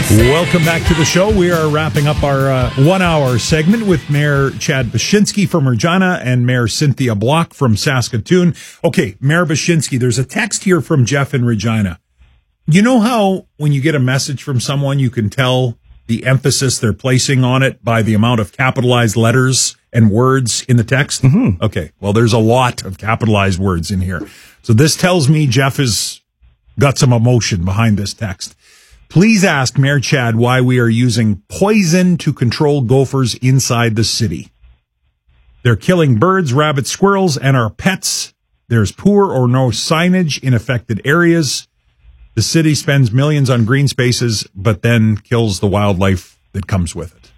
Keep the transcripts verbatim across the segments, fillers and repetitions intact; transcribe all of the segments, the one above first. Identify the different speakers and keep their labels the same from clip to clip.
Speaker 1: Welcome back to the show. We are wrapping up our uh, one-hour segment with Mayor Chad Baczynski from Regina and Mayor Cynthia Block from Saskatoon. Okay, Mayor Baczynski, there's a text here from Jeff in Regina. You know how when you get a message from someone, you can tell the emphasis they're placing on it by the amount of capitalized letters and words in the text?
Speaker 2: Mm-hmm.
Speaker 1: Okay, well, there's a lot of capitalized words in here. So this tells me Jeff has got some emotion behind this text. Please ask Mayor Chad why we are using poison to control gophers inside the city. They're killing birds, rabbits, squirrels, and our pets. There's poor or no signage in affected areas. The city spends millions on green spaces, but then kills the wildlife that comes with it.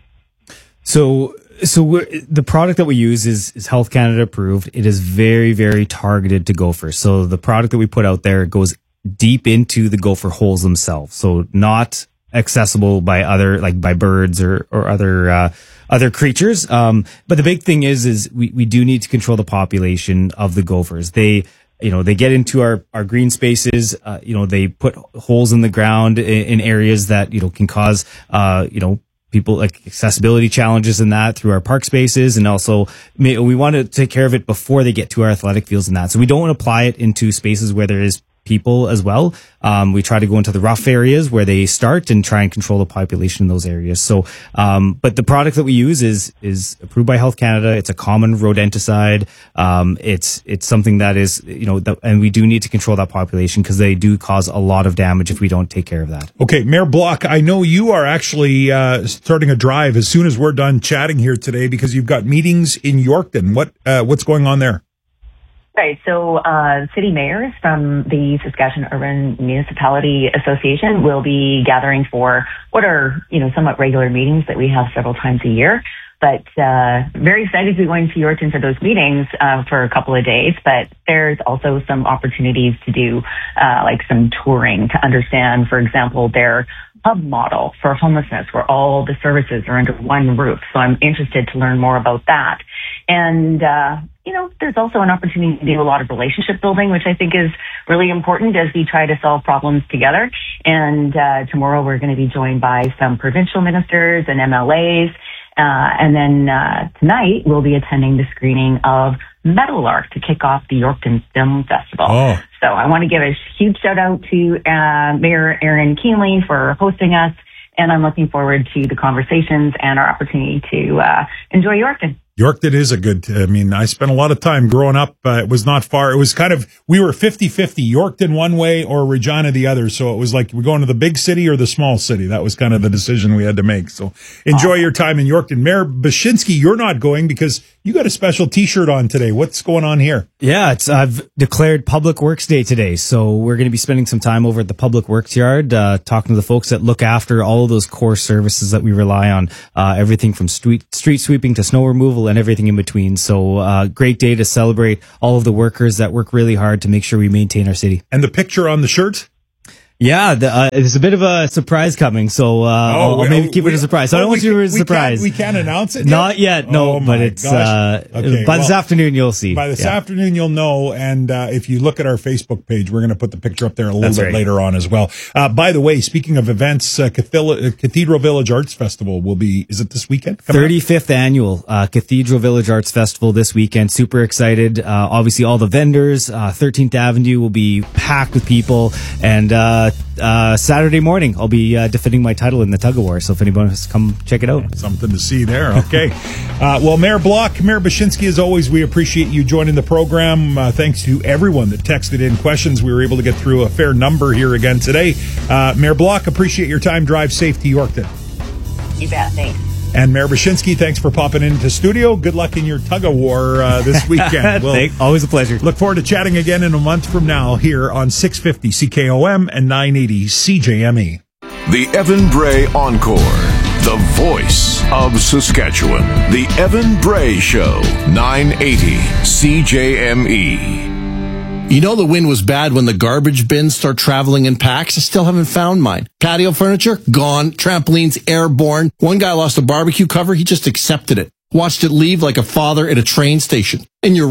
Speaker 2: So, so we're, the product that we use is, is Health Canada approved. It is very, very targeted to gophers. So the product that we put out there goes deep into the gopher holes themselves. So not accessible by other, like by birds or, or other, uh, other creatures. Um, but the big thing is, is we, we do need to control the population of the gophers. They, you know, they get into our, our green spaces, uh, you know, they put holes in the ground in, in areas that, you know, can cause, uh, you know, people like accessibility challenges in that through our park spaces. And also we want to take care of it before they get to our athletic fields and that. So we don't want to apply it into spaces where there is people as well. Um, we try to go into the rough areas where they start and try and control the population in those areas. So, um, but the product that we use is, is approved by Health Canada. It's a common rodenticide. Um, it's, it's something that is, you know, that, and we do need to control that population because they do cause a lot of damage if we don't take care of that.
Speaker 1: Okay, Mayor Block, I know you are actually, uh, starting a drive as soon as we're done chatting here today because you've got meetings in Yorkton. What, uh, what's going on there?
Speaker 3: Right. So, uh, city mayors from the Saskatchewan Urban Municipality Association will be gathering for what are, you know, somewhat regular meetings that we have several times a year. But, uh, very excited to be going to Yorkton for those meetings, uh, for a couple of days. But there's also some opportunities to do, uh, like some touring to understand, for example, their hub model for homelessness where all the services are under one roof. So I'm interested to learn more about that. And, uh, you know, there's also an opportunity to do a lot of relationship building, which I think is really important as we try to solve problems together. And, uh, tomorrow we're going to be joined by some provincial ministers and M L As. Uh, and then, uh, tonight we'll be attending the screening of Meadowlark to kick off the Yorkton Film Festival.
Speaker 1: Oh.
Speaker 3: So I want to give a huge shout out to, uh, Mayor Aaron Keenly for hosting us. And I'm looking forward to the conversations and our opportunity to, uh, enjoy Yorkton.
Speaker 1: Yorkton is a good, I mean, I spent a lot of time growing up. Uh, it was not far. It was kind of, we were fifty-fifty, Yorkton one way or Regina the other. So it was like, we're going to the big city or the small city. That was kind of the decision we had to make. So enjoy your time in Yorkton. Mayor Baczynski, you're not going because you got a special t-shirt on today. What's going on here?
Speaker 2: Yeah, it's, I've declared Public Works Day today. So we're going to be spending some time over at the Public Works Yard, uh, talking to the folks that look after all of those core services that we rely on, uh, everything from street, street sweeping to snow removal and everything in between. So, uh, great day to celebrate all of the workers that work really hard to make sure we maintain our city.
Speaker 1: And the picture on the shirt?
Speaker 2: Yeah, the, uh, there's a bit of a surprise coming, so uh, oh, I'll, I'll maybe keep we, it a surprise. So oh, I don't want you to be a surprise.
Speaker 1: We can't, we can't announce it yet?
Speaker 2: Not yet, no,
Speaker 1: oh
Speaker 2: but it's uh,
Speaker 1: okay,
Speaker 2: by
Speaker 1: well,
Speaker 2: this afternoon you'll see.
Speaker 1: By this
Speaker 2: yeah.
Speaker 1: afternoon you'll know, and uh, if you look at our Facebook page, we're going to put the picture up there a little
Speaker 2: That's
Speaker 1: bit
Speaker 2: right.
Speaker 1: later on as well. Uh, by the way, speaking of events, uh, Cathedral, Cathedral Village Arts Festival will be, is it this weekend?
Speaker 2: thirty-fifth annual uh, Cathedral Village Arts Festival this weekend. Super excited. Uh, obviously all the vendors, uh, thirteenth Avenue will be packed with people, and uh, uh, Saturday morning, I'll be uh, defending my title in the tug of war. So if anyone wants to come check it out.
Speaker 1: Something to see there. Okay. uh, well, Mayor Block, Mayor Baczynski, as always, we appreciate you joining the program. Uh, thanks to everyone that texted in questions. We were able to get through a fair number here again today. Uh, Mayor Block, appreciate your time. Drive safe to Yorkton.
Speaker 3: You bet. Thanks.
Speaker 1: And Mayor Baczynski, thanks for popping into studio. Good luck in your tug of war uh, this weekend.
Speaker 2: We'll always a pleasure.
Speaker 1: Look forward to chatting again in a month from now here on six fifty C K O M and nine eighty C J M E.
Speaker 4: The Evan Bray Encore, the voice of Saskatchewan. The Evan Bray Show, nine eighty C J M E.
Speaker 5: You know the wind was bad when the garbage bins start traveling in packs? I still haven't found mine. Patio furniture? Gone. Trampolines? Airborne. One guy lost a barbecue cover. He just accepted it. Watched it leave like a father at a train station. And your roof?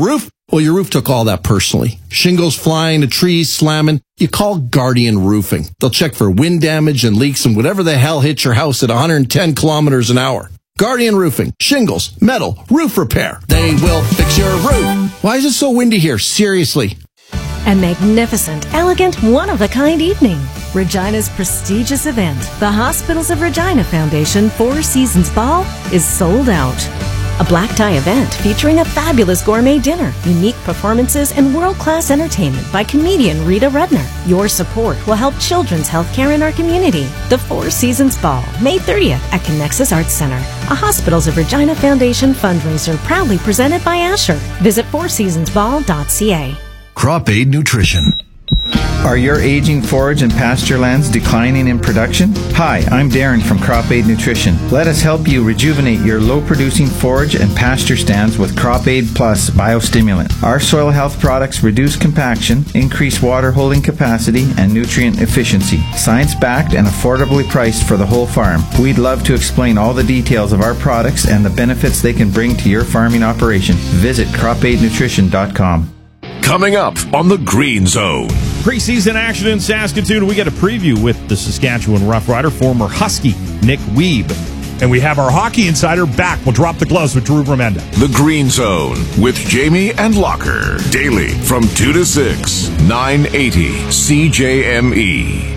Speaker 5: Well, your roof took all that personally. Shingles flying, the trees slamming. You call Guardian Roofing. They'll check for wind damage and leaks and whatever the hell hits your house at one hundred ten kilometers an hour. Guardian Roofing. Shingles, metal, roof repair. They will fix your roof. Why is it so windy here? Seriously.
Speaker 6: A magnificent, elegant, one-of-a-kind evening. Regina's prestigious event, the Hospitals of Regina Foundation Four Seasons Ball, is sold out. A black tie event featuring a fabulous gourmet dinner, unique performances, and world-class entertainment by comedian Rita Rudner. Your support will help children's health care in our community. The Four Seasons Ball, May thirtieth at Connexus Arts Center, a Hospitals of Regina Foundation fundraiser proudly presented by Asher. Visit four seasons ball dot c a.
Speaker 7: Crop Aid Nutrition. Are your aging forage and pasture lands declining in production? Hi, I'm Darren from Crop Aid Nutrition. Let us help you rejuvenate your low-producing forage and pasture stands with Crop Aid Plus Biostimulant. Our soil health products reduce compaction, increase water holding capacity, and nutrient efficiency. Science-backed and affordably priced for the whole farm. We'd love to explain all the details of our products and the benefits they can bring to your farming operation. Visit crop aid nutrition dot com.
Speaker 4: Coming up on the Green Zone.
Speaker 8: Preseason action in Saskatoon. We get a preview with the Saskatchewan Roughrider, former Husky Nick Wiebe.
Speaker 1: And we have our hockey insider back. We'll drop the gloves with Drew Remenda.
Speaker 4: The Green Zone with Jamie and Locker. Daily from two to six, nine eighty C J M E.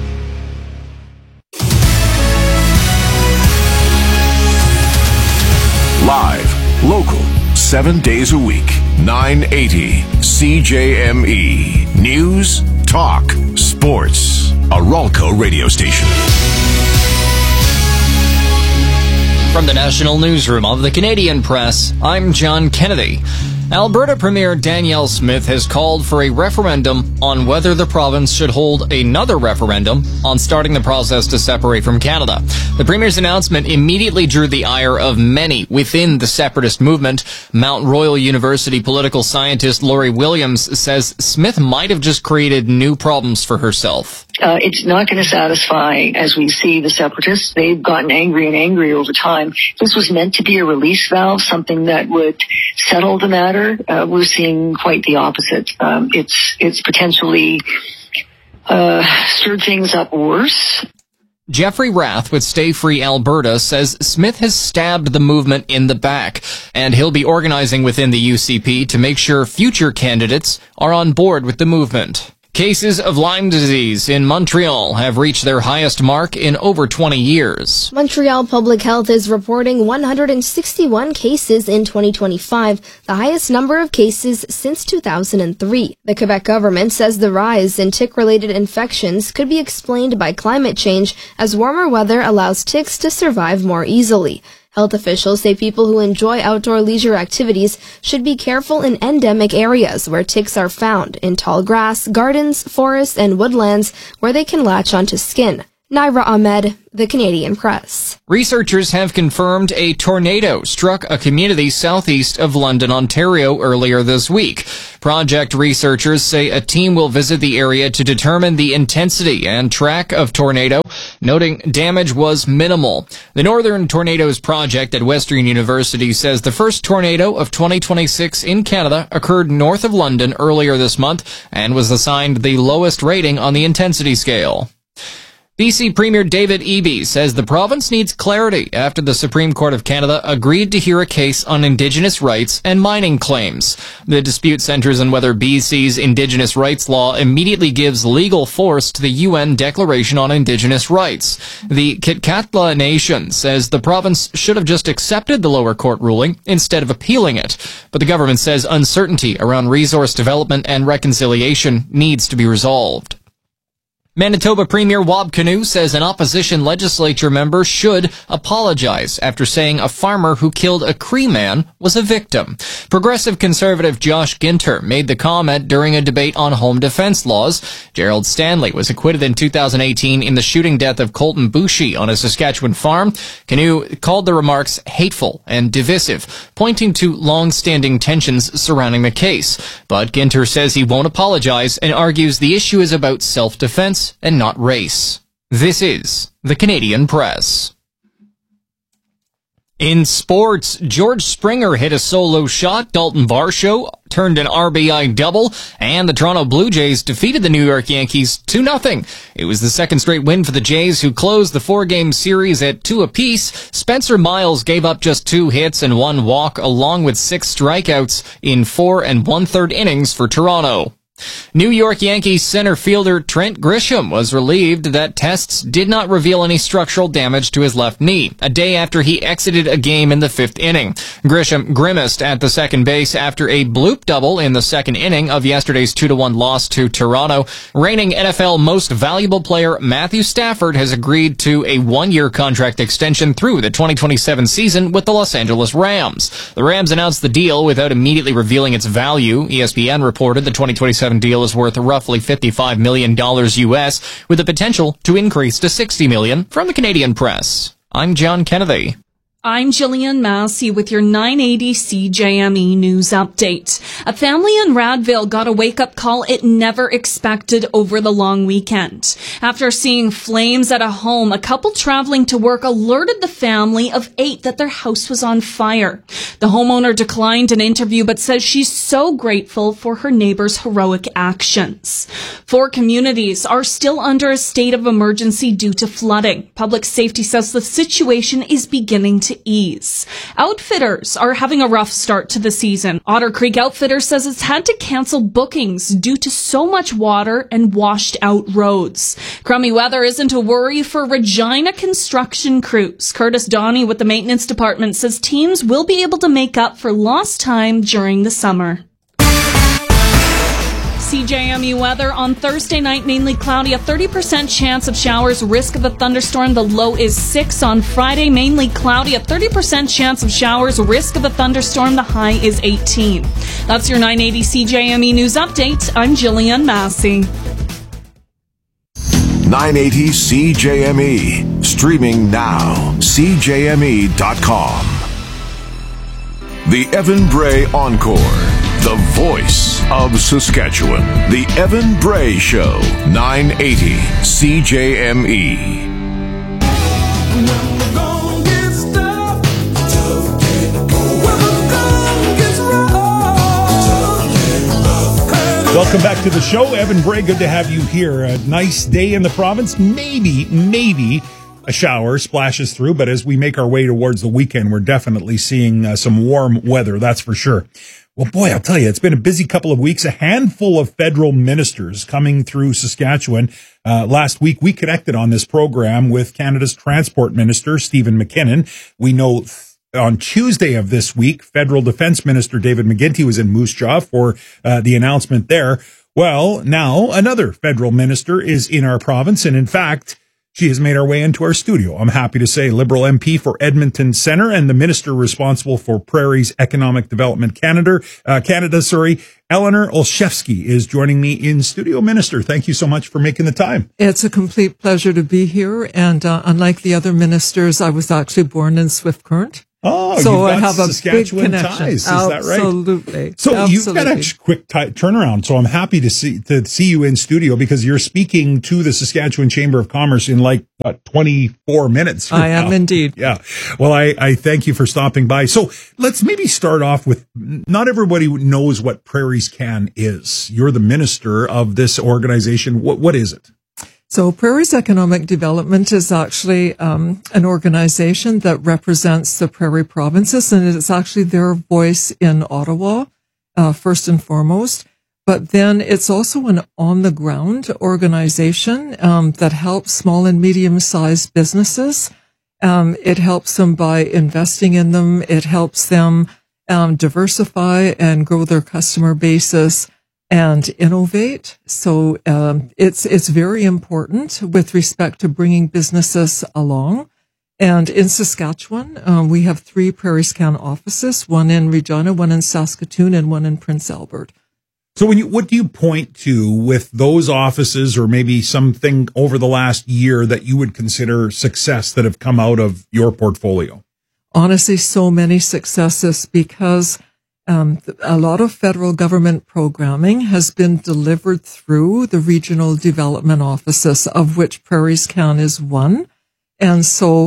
Speaker 4: Live, local, seven days a week, nine eighty C J M E. News, talk, sports. A Ralco radio station.
Speaker 9: From the National Newsroom of the Canadian Press, I'm John Kennedy. Alberta Premier Danielle Smith has called for a referendum on whether the province should hold another referendum on starting the process to separate from Canada. The Premier's announcement immediately drew the ire of many within the separatist movement. Mount Royal University political scientist Laurie Williams says Smith might have just created new problems for herself.
Speaker 10: Uh, it's not going to satisfy, as we see, the separatists. They've gotten angry and angry over time. This was meant to be a release valve, something that would settle the matter. Uh, we're seeing quite the opposite. Um, it's it's potentially uh, stirred things up worse.
Speaker 9: Jeffrey Rath with Stay Free Alberta says Smith has stabbed the movement in the back, and he'll be organizing within the U C P to make sure future candidates are on board with the movement. Cases of Lyme disease in Montreal have reached their highest mark in over twenty years.
Speaker 11: Montreal Public Health is reporting one hundred sixty-one cases in twenty twenty-five, the highest number of cases since two thousand three. The Quebec government says the rise in tick-related infections could be explained by climate change, as warmer weather allows ticks to survive more easily. Health officials say people who enjoy outdoor leisure activities should be careful in endemic areas where ticks are found, in tall grass, gardens, forests, and woodlands where they can latch onto skin. Naira Ahmed, The Canadian Press.
Speaker 9: Researchers have confirmed a tornado struck a community southeast of London, Ontario earlier this week. Project researchers say a team will visit the area to determine the intensity and track of tornado, noting damage was minimal. The Northern Tornadoes Project at Western University says the first tornado of twenty twenty-six in Canada occurred north of London earlier this month and was assigned the lowest rating on the intensity scale. B C Premier David Eby says the province needs clarity after the Supreme Court of Canada agreed to hear a case on Indigenous rights and mining claims. The dispute centers on whether B C's Indigenous rights law immediately gives legal force to the U N Declaration on Indigenous Rights. The Kitkatla Nation says the province should have just accepted the lower court ruling instead of appealing it, but the government says uncertainty around resource development and reconciliation needs to be resolved. Manitoba Premier Wab Kinew says an opposition legislature member should apologize after saying a farmer who killed a Cree man was a victim. Progressive conservative Josh Ginter made the comment during a debate on home defense laws. Gerald Stanley was acquitted in two thousand eighteen in the shooting death of Colton Boushie on a Saskatchewan farm. Kinew called the remarks hateful and divisive, pointing to long-standing tensions surrounding the case. But Ginter says he won't apologize and argues the issue is about self-defense and not race. This is the Canadian Press. In sports, George Springer hit a solo shot, Dalton Varsho turned an R B I double, and the Toronto Blue Jays defeated the New York Yankees two nothing. It was the second straight win for the Jays, who closed the four-game series at two apiece. Spencer Miles gave up just two hits and one walk, along with six strikeouts in four and one-third innings for Toronto. New York Yankees center fielder Trent Grisham was relieved that tests did not reveal any structural damage to his left knee, a day after he exited a game in the fifth inning. Grisham grimaced at the second base after a bloop double in the second inning of yesterday's two to one loss to Toronto. Reigning N F L Most Valuable Player Matthew Stafford has agreed to a one-year contract extension through the twenty twenty-seven season with the Los Angeles Rams. The Rams announced the deal without immediately revealing its value. E S P N reported the twenty twenty-seven deal is worth roughly fifty-five million dollars U S, with the potential to increase to sixty million dollars. From the Canadian Press, I'm John Kennedy.
Speaker 12: I'm Jillian Massey with your nine eighty C J M E News Update. A family in Radville got a wake-up call it never expected over the long weekend. After seeing flames at a home, a couple traveling to work alerted the family of eight that their house was on fire. The homeowner declined an interview but says she's so grateful for her neighbor's heroic actions. Four communities are still under a state of emergency due to flooding. Public safety says the situation is beginning to ease. Outfitters are having a rough start to the season. Otter Creek Outfitters says it's had to cancel bookings due to so much water and washed out roads. Crummy weather isn't a worry for Regina construction crews. Curtis Donnie with the maintenance department says teams will be able to make up for lost time during the summer. C J M E weather on Thursday night, mainly cloudy, a thirty percent chance of showers, risk of a thunderstorm. The low is six. On Friday, mainly cloudy, a thirty percent chance of showers, risk of a thunderstorm. The high is eighteen. That's your nine eighty C J M E News Update. I'm Jillian Massey.
Speaker 4: nine eighty C J M E. Streaming now. C J M E dot com. The Evan Bray Encore. The voice of Saskatchewan. The Evan Bray Show. nine eighty C J M E.
Speaker 1: Welcome back to the show. Evan Bray, good to have you here. A nice day in the province. Maybe, maybe a shower splashes through, but as we make our way towards the weekend, we're definitely seeing uh, some warm weather, that's for sure. Well, boy, I'll tell you, it's been a busy couple of weeks. A handful of federal ministers coming through Saskatchewan. Uh, last week, we connected on this program with Canada's Transport Minister, Stephen McKinnon. We know th- on Tuesday of this week, Federal Defense Minister David McGuinty was in Moose Jaw for uh, the announcement there. Well, now another federal minister is in our province, and in fact, she has made her way into our studio. I'm happy to say Liberal M P for Edmonton Centre and the minister responsible for Prairie's Economic Development Canada, uh, Canada, sorry, Eleanor Olszewski is joining me in studio. Minister, thank you so much for making the time.
Speaker 13: It's a complete pleasure to be here. And uh, unlike the other ministers, I was actually born in Swift Current.
Speaker 1: Oh,
Speaker 13: so
Speaker 1: you've got
Speaker 13: I have
Speaker 1: Saskatchewan
Speaker 13: a big connection.
Speaker 1: ties, is
Speaker 13: Absolutely.
Speaker 1: that right?
Speaker 13: Absolutely.
Speaker 1: So
Speaker 13: Absolutely.
Speaker 1: you've got a quick t- turnaround. So I'm happy to see to see you in studio because you're speaking to the Saskatchewan Chamber of Commerce in like uh, twenty-four minutes.
Speaker 13: I am now. Indeed.
Speaker 1: Yeah. Well, I, I thank you for stopping by. So let's maybe start off with, not everybody knows what Prairies Can is. You're the minister of this organization. What what is it?
Speaker 13: So Prairie's Economic Development is actually um, an organization that represents the Prairie provinces, and it's actually their voice in Ottawa, uh, first and foremost. But then it's also an on-the-ground organization um, that helps small and medium-sized businesses. Um, it helps them by investing in them. It helps them um, diversify and grow their customer bases and innovate. So um, it's it's very important with respect to bringing businesses along. And in Saskatchewan, um, we have three Prairies Can offices, one in Regina, one in Saskatoon, and one in Prince Albert.
Speaker 1: So when you, what do you point to with those offices, or maybe something over the last year that you would consider success that have come out of your portfolio?
Speaker 13: Honestly, so many successes because Um, a lot of federal government programming has been delivered through the regional development offices, of which Prairies Can is one. And so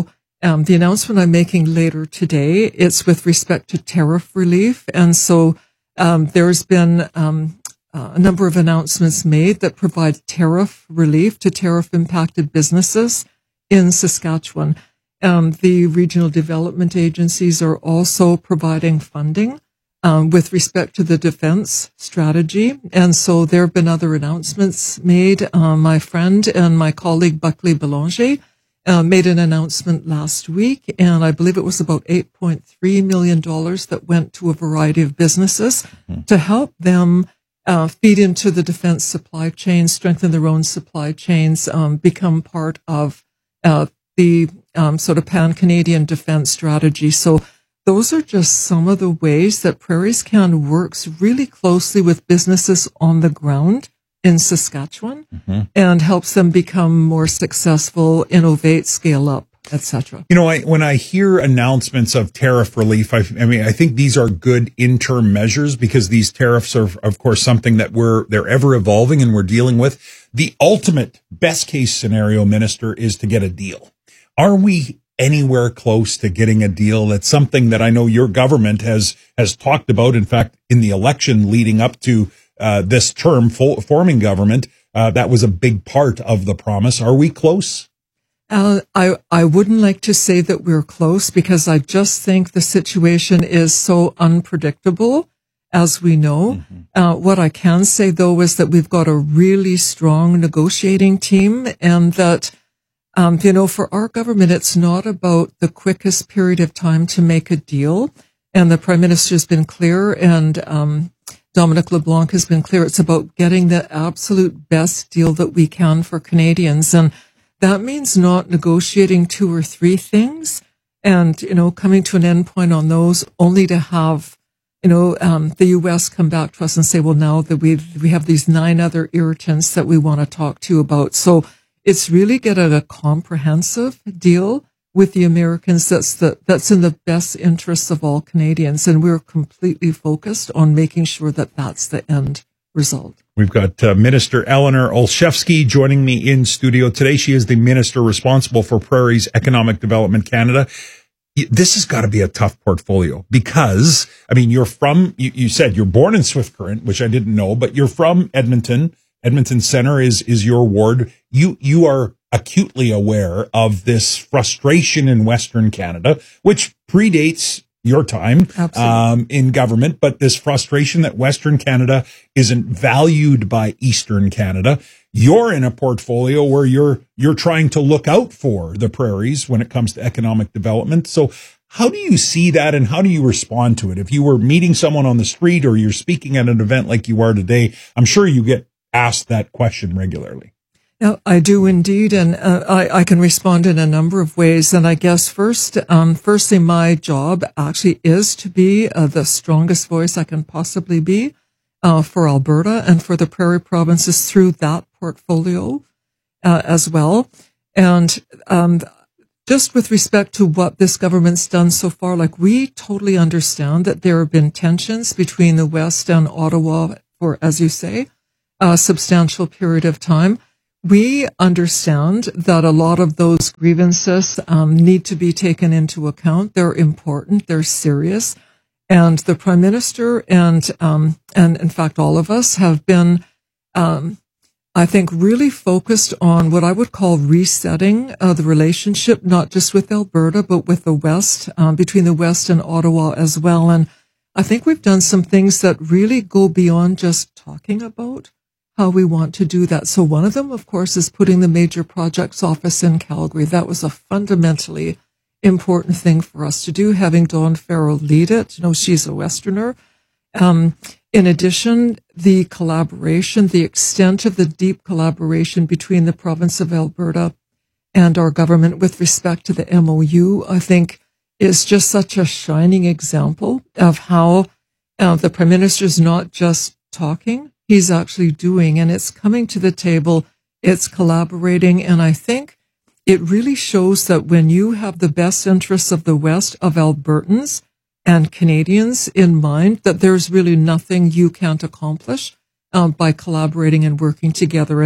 Speaker 13: um, the announcement I'm making later today, it's with respect to tariff relief. And so um, there's been um, uh, a number of announcements made that provide tariff relief to tariff-impacted businesses in Saskatchewan. Um, the regional development agencies are also providing funding um, with respect to the defense strategy. And so there have been other announcements made. Uh, my friend and my colleague Buckley Belanger uh, made an announcement last week, and I believe it was about eight point three million dollars that went to a variety of businesses mm-hmm. to help them uh, feed into the defense supply chain, strengthen their own supply chains, um, become part of uh, the um, sort of pan-Canadian defense strategy. So those are just some of the ways that PrairieScan works really closely with businesses on the ground in Saskatchewan mm-hmm. and helps them become more successful, innovate, scale up, et cetera.
Speaker 1: You know, I, when I hear announcements of tariff relief, I, I mean, I think these are good interim measures because these tariffs are, of course, something that we're, they're ever evolving and we're dealing with. The ultimate best case scenario, Minister, is to get a deal. Are we anywhere close to getting a deal? That's something that I know your government has, has talked about. In fact, in the election leading up to uh, this term fo- forming government, uh, that was a big part of the promise. Are we close?
Speaker 13: Uh, I, I wouldn't like to say that we're close because I just think the situation is so unpredictable, as we know. Mm-hmm. Uh, what I can say, though, is that we've got a really strong negotiating team and that, um, you know, for our government, it's not about the quickest period of time to make a deal. And the Prime Minister's been clear and um, Dominic LeBlanc has been clear. It's about getting the absolute best deal that we can for Canadians. And that means not negotiating two or three things and, you know, coming to an end point on those only to have, you know, um, the U S come back to us and say, well, now that we we have these nine other irritants that we want to talk to you about. So it's really getting a comprehensive deal with the Americans that's the, that's in the best interests of all Canadians. And we're completely focused on making sure that that's the end result.
Speaker 1: We've got uh, Minister Eleanor Olszewski joining me in studio today. She is the minister responsible for Prairie's Economic Development Canada. This has got to be a tough portfolio because, I mean, you're from, you, you said you're born in Swift Current, which I didn't know, but you're from Edmonton. Edmonton Center is, is your ward. You, you are acutely aware of this frustration in Western Canada, which predates your time um, in government, but this frustration that Western Canada isn't valued by Eastern Canada. You're in a portfolio where you're you're trying to look out for the prairies when it comes to economic development. So how do you see that and how do you respond to it? If you were meeting someone on the street or you're speaking at an event like you are today, I'm sure you get asked that question regularly.
Speaker 13: No, I do indeed, and uh, I, I can respond in a number of ways. And I guess first, um, firstly, my job actually is to be uh, the strongest voice I can possibly be uh, for Alberta and for the Prairie provinces through that portfolio uh, as well. And um, just with respect to what this government's done so far, like we totally understand that there have been tensions between the West and Ottawa for, as you say, a substantial period of time. We understand that a lot of those grievances um, need to be taken into account. They're important. They're serious. And the Prime Minister and, um, and in fact, all of us have been, um, I think, really focused on what I would call resetting uh, the relationship, not just with Alberta, but with the West, um, between the West and Ottawa as well. And I think we've done some things that really go beyond just talking about how we want to do that. So one of them, of course, is putting the major projects office in Calgary. That was a fundamentally important thing for us to do, having Dawn Farrell lead it. You know, she's a Westerner. Um, in addition, the collaboration, the extent of the deep collaboration between the province of Alberta and our government with respect to the M O U, I think is just such a shining example of how uh, the Prime Minister is not just talking, he's actually doing, and it's coming to the table, it's collaborating, and I think it really shows that when you have the best interests of the West, of Albertans and Canadians in mind, that there's really nothing you can't accomplish um, by collaborating and working together. And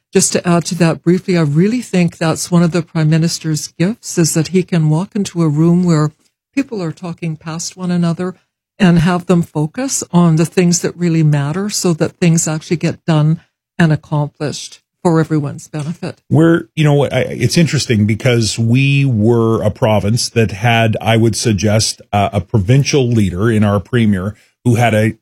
Speaker 13: just to add to that briefly, I really think that's one of the Prime Minister's gifts, is that he can walk into a room where people are talking past one another and have them focus on the things that really matter so that things actually get done and accomplished for everyone's benefit.
Speaker 1: We're, you know, it's interesting because we were a province that had, I would suggest, uh, a provincial leader in our premier who had a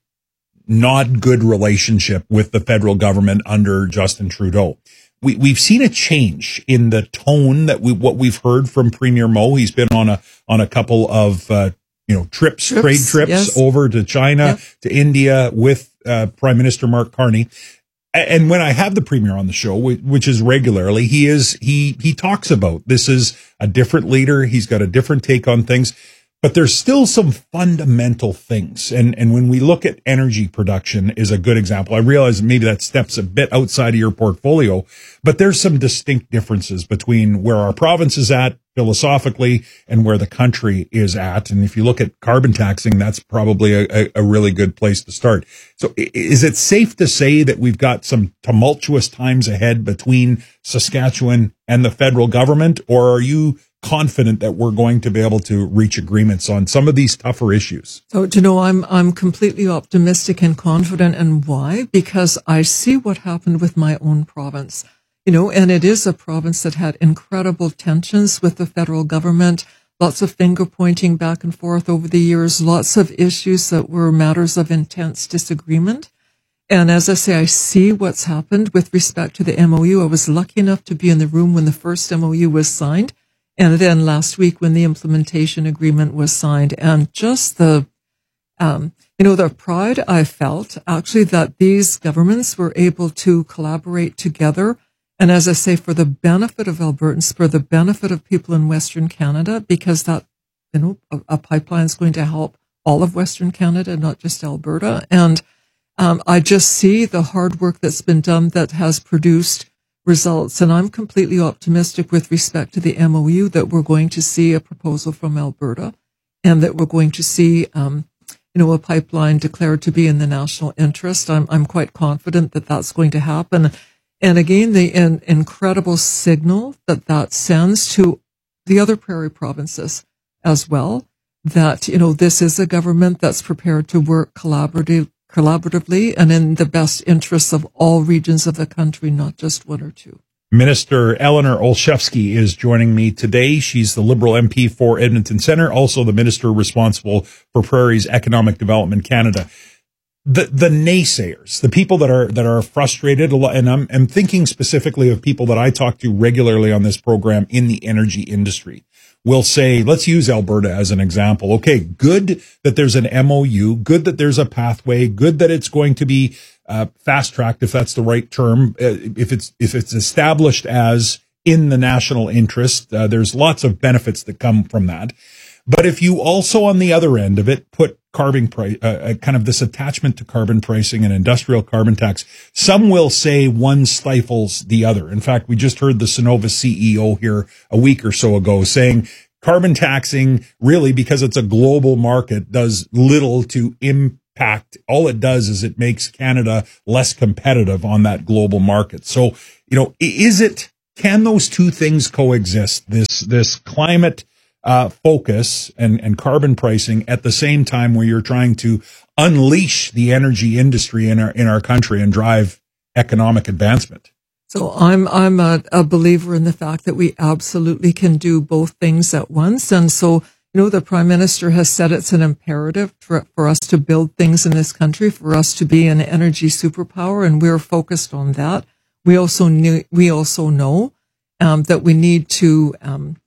Speaker 1: not good relationship with the federal government under Justin Trudeau. We, we've seen a change in the tone that we, what we've heard from Premier Moe. He's been on a, on a couple of, uh, you know, trips, trips trade trips yes. over to China, yep. to India with, uh, Prime Minister Mark Carney. And when I have the premier on the show, which is regularly, he is, he, he talks about this is a different leader. He's got a different take on things. But there's still some fundamental things. And, and when we look at energy production is a good example. I realize maybe that steps a bit outside of your portfolio, but there's some distinct differences between where our province is at philosophically and where the country is at. And if you look at carbon taxing, that's probably a, a really good place to start. So is it safe to say that we've got some tumultuous times ahead between Saskatchewan and the federal government, or are you confident that we're going to be able to reach agreements on some of these tougher issues?
Speaker 13: So, you know, I'm, I'm completely optimistic and confident. And why? Because I see what happened with my own province, you know, and it is a province that had incredible tensions with the federal government, lots of finger pointing back and forth over the years, lots of issues that were matters of intense disagreement. And as I say, I see what's happened with respect to the M O U. I was lucky enough to be in the room when the first M O U was signed. And then last week when the implementation agreement was signed, and just the, um, you know, the pride I felt actually that these governments were able to collaborate together. And as I say, for the benefit of Albertans, for the benefit of people in Western Canada, because that, you know, a, a pipeline is going to help all of Western Canada, not just Alberta. And, um, I just see the hard work that's been done that has produced results. And I'm completely optimistic with respect to the M O U that we're going to see a proposal from Alberta and that we're going to see, um, you know, a pipeline declared to be in the national interest. I'm, I'm quite confident that that's going to happen. And again, the in, incredible signal that that sends to the other prairie provinces as well, that, you know, this is a government that's prepared to work collaboratively collaboratively and in the best interests of all regions of the country, not just one or two.
Speaker 1: Minister Eleanor Olszewski is joining me today. She's the Liberal M P for Edmonton Centre, also the minister responsible for Prairie's Economic Development Canada. The the naysayers, the people that are that are frustrated, and I'm, I'm thinking specifically of people that I talk to regularly on this program in the energy industry, will say, let's use Alberta as an example. Okay, good that there's an M O U, good that there's a pathway, good that it's going to be uh, fast-tracked, if that's the right term, uh, if it's if it's established as in the national interest. Uh, there's lots of benefits that come from that. But if you also, on the other end of it, put carbon price, uh, kind of this attachment to carbon pricing and industrial carbon tax, some will say one stifles the other. In fact, we just heard the Cenovus C E O here a week or so ago saying carbon taxing, really, because it's a global market, does little to impact. All it does is it makes Canada less competitive on that global market. So, you know, is it, can those two things coexist? This, this climate Uh, focus and, and carbon pricing at the same time where you're trying to unleash the energy industry in our, in our country and drive economic advancement.
Speaker 13: So I'm, I'm a, a believer in the fact that we absolutely can do both things at once. And so, you know, the Prime Minister has said it's an imperative for, for us to build things in this country, for us to be an energy superpower. And we're focused on that. We also knew, we also know, um, that we need to, um,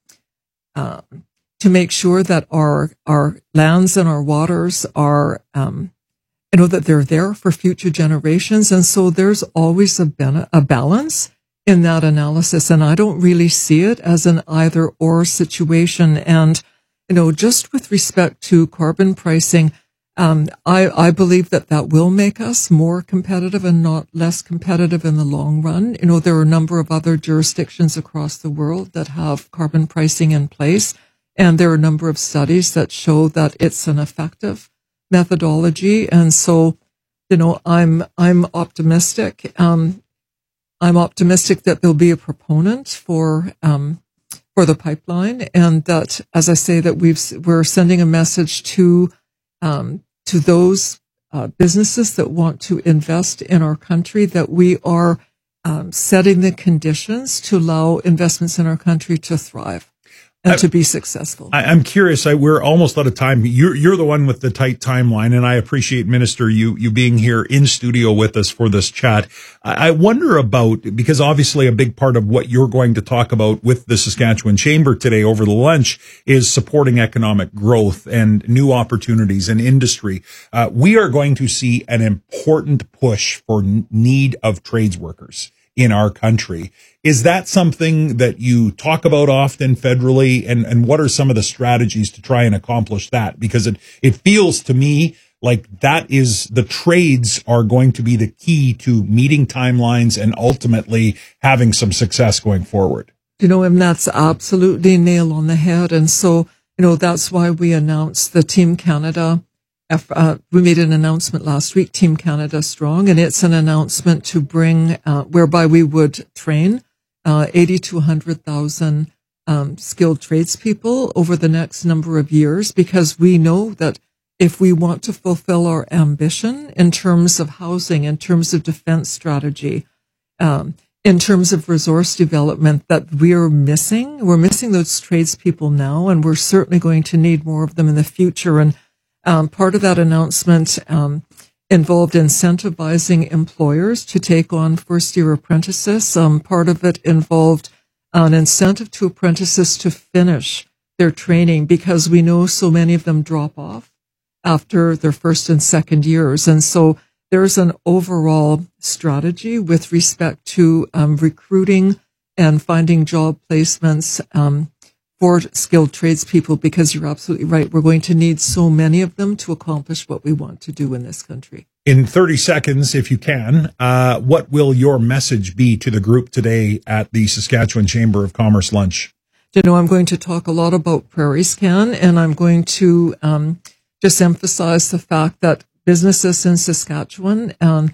Speaker 13: um, to make sure that our, our lands and our waters are, um, you know, that they're there for future generations. And so there's always a, ben- a balance in that analysis. And I don't really see it as an either or situation. And, you know, just with respect to carbon pricing, um, I, I believe that that will make us more competitive and not less competitive in the long run. You know, there are a number of other jurisdictions across the world that have carbon pricing in place. And there are a number of studies that show that it's an effective methodology. And so, you know, I'm, I'm optimistic. Um, I'm optimistic that there'll be a proponent for um, for the pipeline, and that, as I say, that we've we're sending a message to um, to those uh, businesses that want to invest in our country, that we are um, setting the conditions to allow investments in our country to thrive and I, to be successful.
Speaker 1: I, I'm curious. I, we're almost out of time. You're, you're the one with the tight timeline, and I appreciate, Minister, you you being here in studio with us for this chat. I, I wonder about, because obviously a big part of what you're going to talk about with the Saskatchewan Chamber today over the lunch is supporting economic growth and new opportunities in industry. Uh, we are going to see an important push for need of trades workers in our country. Is that something that you talk about often federally? And, and what are some of the strategies to try and accomplish that? Because it, it feels to me like that is, the trades are going to be the key to meeting timelines and ultimately having some success going forward.
Speaker 13: You know, and that's absolutely nail on the head. And so, you know, that's why we announced the Team Canada. Uh, we made an announcement last week, Team Canada Strong, and it's an announcement to bring, uh, whereby we would train uh, eighty to one hundred thousand um, skilled tradespeople over the next number of years, because we know that if we want to fulfill our ambition in terms of housing, in terms of defense strategy, um, in terms of resource development, that we're missing, we're missing those tradespeople now, and we're certainly going to need more of them in the future. And Um, part of that announcement um, involved incentivizing employers to take on first-year apprentices. Um, part of it involved an incentive to apprentices to finish their training, because we know so many of them drop off after their first and second years. And so there's an overall strategy with respect to um, recruiting and finding job placements um for skilled tradespeople, because you're absolutely right. We're going to need so many of them to accomplish what we want to do in this country.
Speaker 1: In thirty seconds, if you can, uh, what will your message be to the group today at the Saskatchewan Chamber of Commerce lunch?
Speaker 13: You know, I'm going to talk a lot about PrairieScan, and I'm going to um, just emphasize the fact that businesses in Saskatchewan um,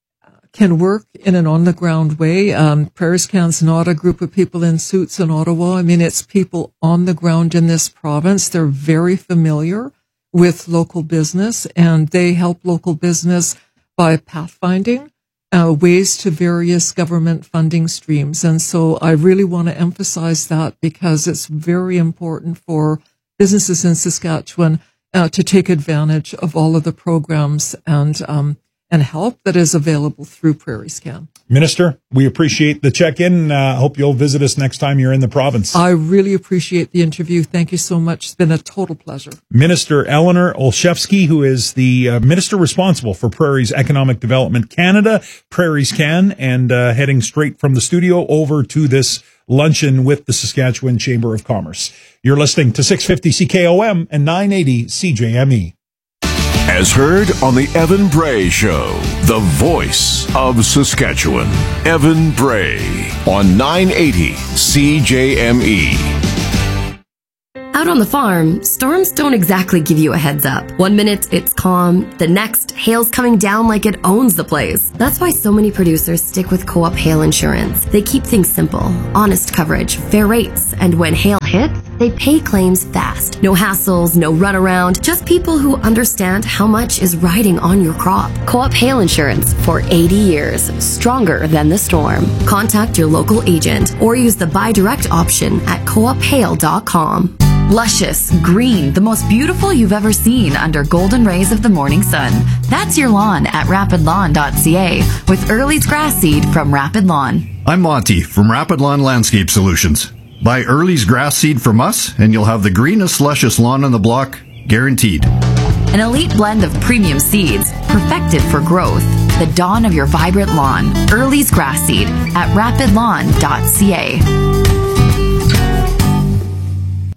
Speaker 13: can work in an on-the-ground way. Um, PrairieScan's not a group of people in suits in Ottawa. I mean, it's people on the ground in this province. They're very familiar with local business, and they help local business by pathfinding uh, ways to various government funding streams. And so I really want to emphasize that, because it's very important for businesses in Saskatchewan uh, to take advantage of all of the programs and um and help that is available through PrairieScan.
Speaker 1: Minister, we appreciate the check-in. I uh, hope you'll visit us next time you're in the province.
Speaker 13: I really appreciate the interview. Thank you so much. It's been a total pleasure.
Speaker 1: Minister Eleanor Olszewski, who is the uh, minister responsible for Prairie's Economic Development Canada, PrairieScan, and uh, heading straight from the studio over to this luncheon with the Saskatchewan Chamber of Commerce. You're listening to six fifty C K O M and nine eighty C J M E.
Speaker 4: As heard on the Evan Bray Show, the voice of Saskatchewan. Evan Bray on nine eighty C J M E.
Speaker 14: Out on the farm, storms don't exactly give you a heads up. One minute it's calm, the next, hail's coming down like it owns the place. That's why so many producers stick with Co-op Hail Insurance. They keep things simple, honest coverage, fair rates, and when hail hits, they pay claims fast. No hassles, no runaround, just people who understand how much is riding on your crop. Co-op Hail Insurance for eighty years, stronger than the storm. Contact your local agent or use the buy direct option at co op hail dot com.
Speaker 15: Luscious, green, the most beautiful you've ever seen under golden rays of the morning sun. That's your lawn at rapid lawn dot c a with Early's grass seed from Rapid Lawn.
Speaker 16: I'm Monty from Rapid Lawn Landscape Solutions. Buy Early's grass seed from us and you'll have the greenest, luscious lawn on the block, guaranteed.
Speaker 15: An elite blend of premium seeds, perfected for growth. The dawn of your vibrant lawn. Early's grass seed at rapid lawn dot c a.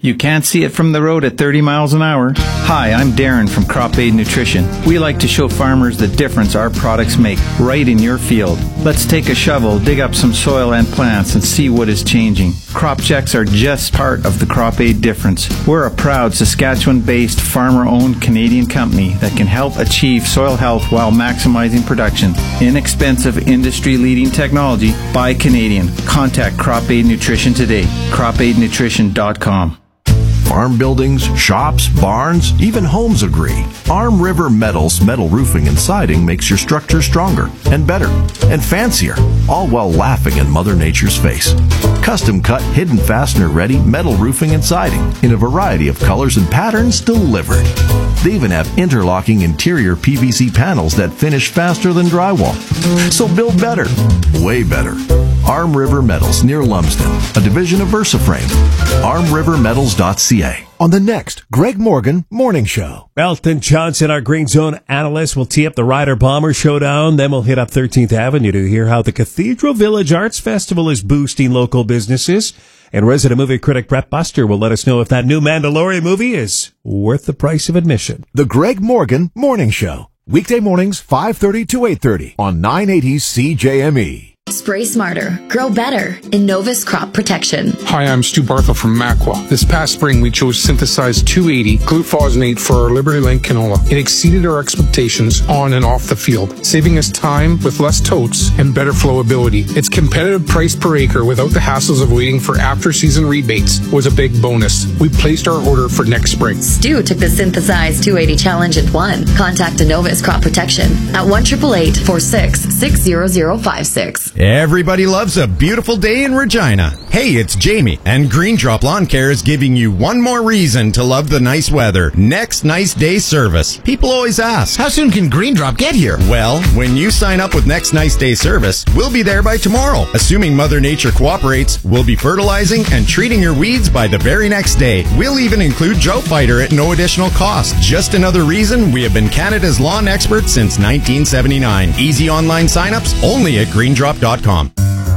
Speaker 7: You can't see it from the road at thirty miles an hour. Hi, I'm Darren from Crop Aid Nutrition. We like to show farmers the difference our products make right in your field. Let's take a shovel, dig up some soil and plants, and see what is changing. Crop checks are just part of the Crop Aid difference. We're a proud Saskatchewan-based, farmer-owned Canadian company that can help achieve soil health while maximizing production. Inexpensive, industry-leading technology by Canadian. Contact Crop Aid Nutrition today. crop aid nutrition dot com.
Speaker 4: Farm buildings, shops, barns, even homes agree. Arm River Metals metal roofing and siding makes your structure stronger and better and fancier, all while laughing in Mother Nature's face. Custom cut, hidden fastener ready metal roofing and siding in a variety of colors and patterns delivered. They even have interlocking interior P V C panels that finish faster than drywall. So build better, way better. Arm River Metals near Lumsden, a division of VersaFrame. arm river metals dot c a.
Speaker 17: On the next Greg Morgan Morning Show.
Speaker 18: Elton Johnson, our Green Zone analyst, will tee up the Rider Bomber Showdown. Then we'll hit up thirteenth Avenue to hear how the Cathedral Village Arts Festival is boosting local businesses. And resident movie critic Brett Buster will let us know if that new Mandalorian movie is worth the price of admission.
Speaker 17: The Greg Morgan Morning Show. Weekday mornings, five thirty to eight thirty on nine eighty C J M E.
Speaker 15: Spray smarter, grow better. Innovis Crop Protection.
Speaker 19: Hi, I'm Stu Barthel from Macwa. This past spring, we chose synthesized two eighty glufosinate for our Liberty Link canola. It exceeded our expectations on and off the field, saving us time with less totes and better flowability. Its competitive price per acre without the hassles of waiting for after-season rebates was a big bonus. We placed our order for next spring.
Speaker 15: Stu took the synthesized two eighty challenge and won. Contact Innovis Crop Protection at one eight eight eight, four six, six zero zero five six.
Speaker 20: Everybody loves a beautiful day in Regina. Hey, it's Jamie, and Green Drop Lawn Care is giving you one more reason to love the nice weather. Next Nice Day service. People always ask, how soon can Green Drop get here? Well, when you sign up with Next Nice Day service, we'll be there by tomorrow. Assuming Mother Nature cooperates, we'll be fertilizing and treating your weeds by the very next day. We'll even include Drought Fighter at no additional cost. Just another reason we have been Canada's lawn expert since nineteen seventy-nine. Easy online signups only at green drop dot com.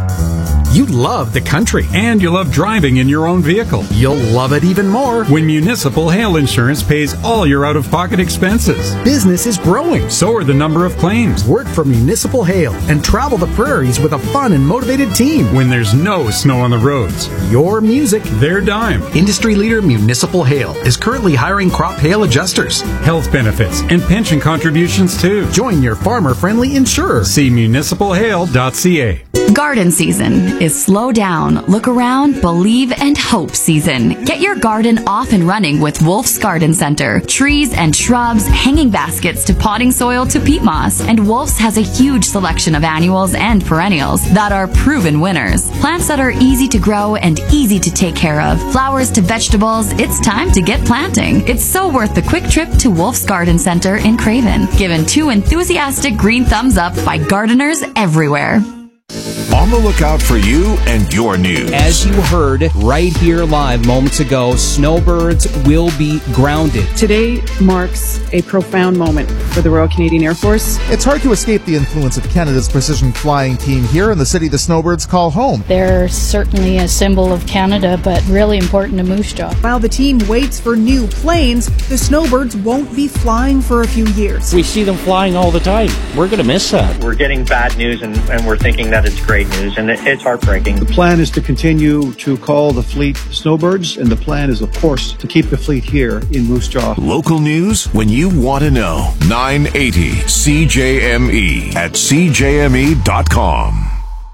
Speaker 21: You love the country and you love driving in your own vehicle. You'll love it even more when Municipal Hail Insurance pays all your out-of-pocket expenses. Business is growing. So are the number of claims. Work for Municipal Hail and travel the prairies with a fun and motivated team when there's no snow on the roads. Your music, their dime. Industry leader Municipal Hail is currently hiring crop hail adjusters, health benefits, and pension contributions too. Join your farmer-friendly insurer. See municipal hail dot c a.
Speaker 15: Garden season is slow down, look around, believe, and hope season. Get your garden off and running with Wolf's Garden Center. Trees and shrubs, hanging baskets to potting soil to peat moss. And Wolf's has a huge selection of annuals and perennials that are proven winners. Plants that are easy to grow and easy to take care of. Flowers to vegetables, it's time to get planting. It's so worth the quick trip to Wolf's Garden Center in Craven. Given two enthusiastic green thumbs up by gardeners everywhere.
Speaker 4: On the lookout for you and your news.
Speaker 22: As you heard right here live moments ago, snowbirds will be grounded.
Speaker 23: Today marks a profound moment for the Royal Canadian Air Force.
Speaker 24: It's hard to escape the influence of Canada's precision flying team here in the city the snowbirds call home.
Speaker 25: They're certainly a symbol of Canada, but really important to Moose Jaw.
Speaker 26: While the team waits for new planes, the snowbirds won't be flying for a few years.
Speaker 27: We see them flying all the time. We're going to miss that.
Speaker 28: We're getting bad news, and, and we're thinking that it's great news, and it, it's heartbreaking.
Speaker 29: The plan is to continue to call the fleet snowbirds, and the plan is, of course, to keep the fleet here in Moose Jaw.
Speaker 4: Local news when you want to know. nine eighty C J M E at c j m e dot com.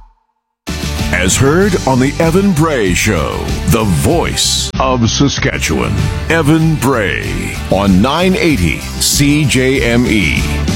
Speaker 4: As heard on the Evan Bray Show, the voice of Saskatchewan. Evan Bray on nine eighty C J M E.